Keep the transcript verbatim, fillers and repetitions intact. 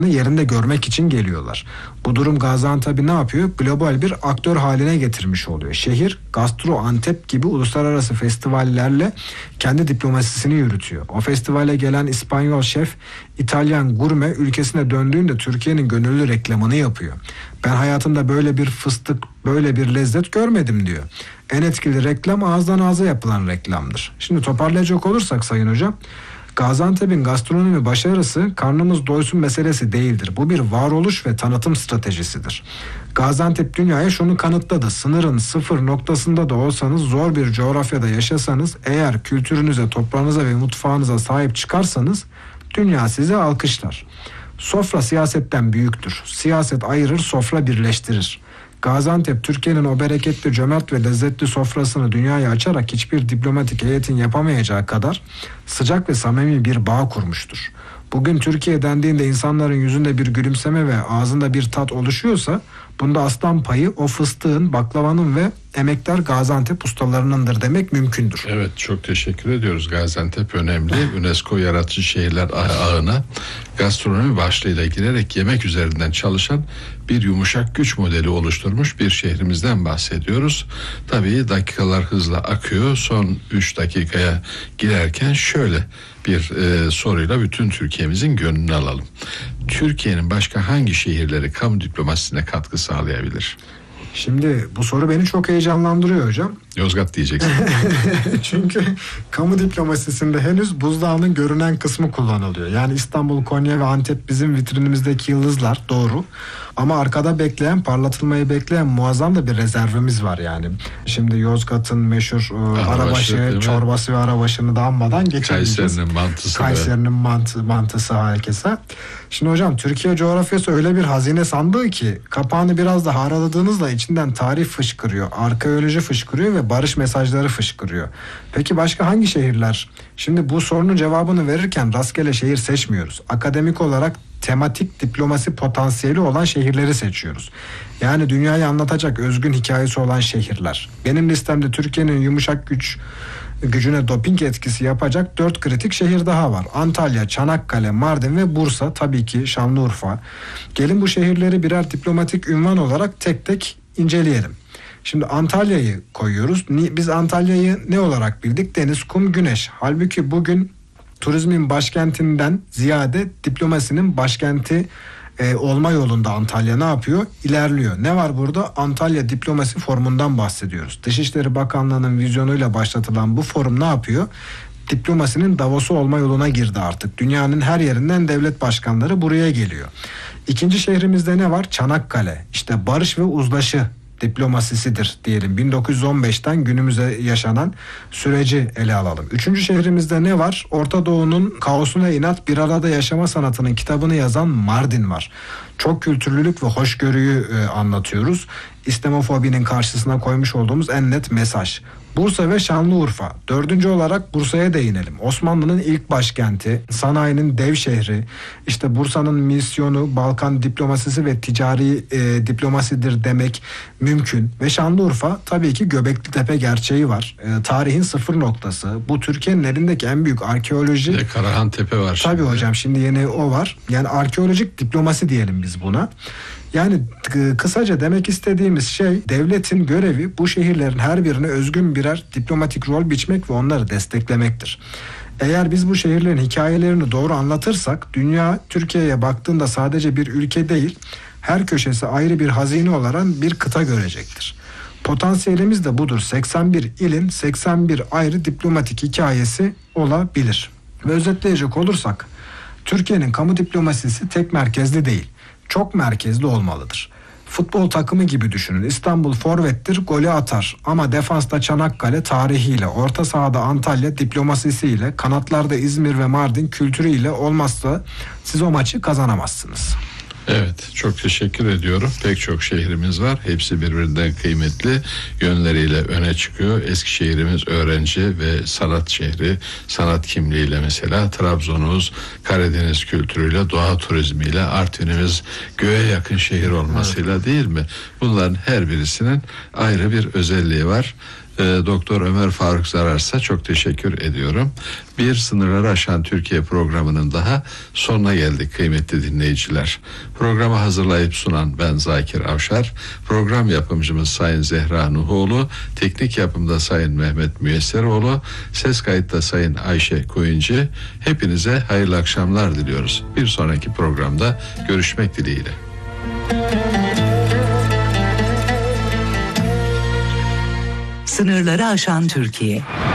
yerinde görmek için geliyorlar. Bu durum Gaziantep'i ne yapıyor? Global bir aktör haline getirmiş oluyor. Şehir Gaziantep gibi uluslararası festivallerle kendi diplomasisini yürütüyor. O festivale gelen İspanyol şef, İtalyan gurme ülkesine döndüğünde Türkiye'nin gönüllü reklamını yapıyor. Ben hayatımda böyle bir fıstık, böyle bir lezzet görmedim diyor. En etkili reklam ağızdan ağza yapılan reklamdır. Şimdi toparlayacak olursak Sayın Hocam, Gaziantep'in gastronomi başarısı karnımız doysun meselesi değildir. Bu bir varoluş ve tanıtım stratejisidir. Gaziantep dünyaya şunu kanıtladı. Sınırın sıfır noktasında da olsanız, zor bir coğrafyada yaşasanız, eğer kültürünüze, toprağınıza ve mutfağınıza sahip çıkarsanız dünya sizi alkışlar. Sofra siyasetten büyüktür. Siyaset ayırır, sofra birleştirir. Gaziantep, Türkiye'nin o bereketli, cömert ve lezzetli sofrasını dünyaya açarak hiçbir diplomatik heyetin yapamayacağı kadar sıcak ve samimi bir bağ kurmuştur. Bugün Türkiye dendiğinde insanların yüzünde bir gülümseme ve ağzında bir tat oluşuyorsa, bunda aslan payı o fıstığın, baklavanın ve emektar Gaziantep ustalarınındır demek mümkündür. Evet, çok teşekkür ediyoruz. Gaziantep önemli. UNESCO Yaratıcı Şehirler Ağı'na gastronomi başlığıyla girerek yemek üzerinden çalışan bir yumuşak güç modeli oluşturmuş bir şehrimizden bahsediyoruz. Tabii dakikalar hızla akıyor. Son üç dakikaya girerken şöyle bir e, soruyla bütün Türkiye'mizin gönlünü alalım. Türkiye'nin başka hangi şehirleri kamu diplomasisine katkı sağlayabilir? Şimdi bu soru beni çok heyecanlandırıyor hocam. Yozgat diyeceksin. Çünkü kamu diplomasisinde henüz buzdağının görünen kısmı kullanılıyor. Yani İstanbul, Konya ve Antep bizim vitrinimizdeki yıldızlar, doğru. Ama arkada bekleyen, parlatılmayı bekleyen muazzam da bir rezervimiz var yani. Şimdi Yozgat'ın meşhur e, arabaşı, arabaşı çorbası ve arabaşını da anmadan geçemeyeceğiz. Kayseri'nin mantısı. Kayseri'nin mantı, mantısı herkese. Şimdi hocam, Türkiye coğrafyası öyle bir hazine sandığı ki kapağını biraz da haraladığınızda içinden tarih fışkırıyor, arkeoloji fışkırıyor ve barış mesajları fışkırıyor. Peki başka hangi şehirler? Şimdi bu sorunun cevabını verirken rastgele şehir seçmiyoruz. Akademik olarak tematik diplomasi potansiyeli olan şehirleri seçiyoruz. Yani dünyayı anlatacak özgün hikayesi olan şehirler. Benim listemde Türkiye'nin yumuşak güç gücüne doping etkisi yapacak dört kritik şehir daha var. Antalya, Çanakkale, Mardin ve Bursa, tabii ki Şanlıurfa. Gelin bu şehirleri birer diplomatik ünvan olarak tek tek inceleyelim. Şimdi Antalya'yı koyuyoruz. Biz Antalya'yı ne olarak bildik? Deniz, kum, güneş. Halbuki bugün turizmin başkentinden ziyade diplomasinin başkenti e, olma yolunda Antalya ne yapıyor? İlerliyor. Ne var burada? Antalya Diplomasi Forumu'ndan bahsediyoruz. Dışişleri Bakanlığı'nın vizyonuyla başlatılan bu forum ne yapıyor? Diplomasinin Davos'u olma yoluna girdi artık. Dünyanın her yerinden devlet başkanları buraya geliyor. İkinci şehrimizde ne var? Çanakkale. İşte barış ve uzlaşı diplomasisidir diyelim. bin dokuz yüz on beşten günümüze yaşanan süreci ele alalım. Üçüncü şehrimizde ne var? Orta Doğu'nun kaosuna inat bir arada yaşama sanatının kitabını yazan Mardin var. Çok kültürlülük ve hoşgörüyü e, anlatıyoruz. İslamofobinin karşısına koymuş olduğumuz en net mesaj. Bursa ve Şanlıurfa. Dördüncü olarak Bursa'ya değinelim. Osmanlı'nın ilk başkenti, sanayinin dev şehri. İşte Bursa'nın misyonu Balkan diplomasisi ve ticari e, diplomasidir demek mümkün. Ve Şanlıurfa, tabii ki Göbeklitepe gerçeği var. E, tarihin sıfır noktası. Bu Türkiye'nin elindeki en büyük arkeoloji. Ve Karahan Tepe var şimdi. Tabii hocam, şimdi yeni o var. Yani arkeolojik diplomasi diyelim biz buna. Yani kısaca demek istediğimiz şey, devletin görevi bu şehirlerin her birine özgün birer diplomatik rol biçmek ve onları desteklemektir. Eğer biz bu şehirlerin hikayelerini doğru anlatırsak, dünya Türkiye'ye baktığında sadece bir ülke değil, her köşesi ayrı bir hazine olarak bir kıta görecektir. Potansiyelimiz de budur. seksen bir ilin seksen bir ayrı diplomatik hikayesi olabilir. Ve özetleyecek olursak, Türkiye'nin kamu diplomasisi tek merkezli değil, çok merkezli olmalıdır. Futbol takımı gibi düşünün. İstanbul forvettir, golü atar. Ama defansta Çanakkale tarihiyle, orta sahada Antalya diplomasisiyle, kanatlarda İzmir ve Mardin kültürüyle olmazsa siz o maçı kazanamazsınız. Evet, çok teşekkür ediyorum. Pek çok şehrimiz var. Hepsi birbirinden kıymetli. Yönleriyle öne çıkıyor. Eskişehir'imiz öğrenci ve sanat şehri. Sanat kimliğiyle mesela. Trabzon'umuz Karadeniz kültürüyle, doğa turizmiyle. Artvin'imiz göğe yakın şehir olmasıyla, evet, değil mi? Bunların her birisinin ayrı bir özelliği var. e, Doktor Ömer Faruk Zarars'a çok teşekkür ediyorum. Bir Sınırları Aşan Türkiye programının daha sonuna geldik kıymetli dinleyiciler. Programı hazırlayıp sunan ben Zakir Avşar, program yapımcımız Sayın Zehra Nuhoğlu, teknik yapımda Sayın Mehmet Müyesseroğlu, ses kayıtta Sayın Ayşe Koyuncu. Hepinize hayırlı akşamlar diliyoruz. Bir sonraki programda görüşmek dileğiyle. Sınırları aşan Türkiye.